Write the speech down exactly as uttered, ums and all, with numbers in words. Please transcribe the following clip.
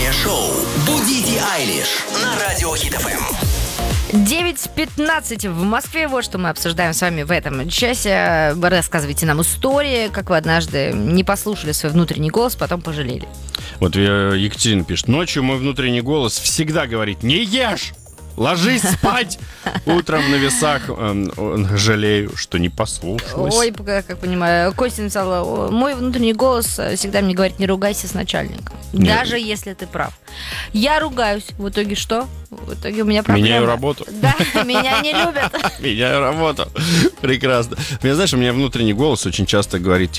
Утреннее шоу «Будите Айлиш» на Радио Хит эф эм. девять пятнадцать в Москве. Вот что мы обсуждаем с вами в этом часе. Рассказывайте нам истории, как вы однажды не послушали свой внутренний голос, потом пожалели. Вот Екатерина пишет. Ночью мой внутренний голос всегда говорит: не ешь! Ложись спать! Утром на весах э, жалею, что не послушалась. Ой, как понимаю. Костя написала: мой внутренний голос всегда мне говорит: не ругайся с начальником. Нет. Даже если ты прав. Я ругаюсь. В итоге что? В итоге у меня проблема. Меняю работу. Да, меня не любят. Меняю работу. Прекрасно. Мне, знаешь, у меня внутренний голос очень часто говорит: